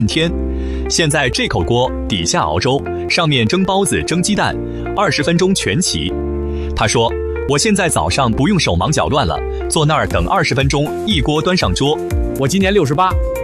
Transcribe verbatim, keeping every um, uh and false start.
天。现在这口锅底下熬粥，上面蒸包子、蒸鸡蛋，二十分钟全齐。他说：“我现在早上不用手忙脚乱了，坐那儿等二十分钟，一锅端上桌。” 我今年六十八。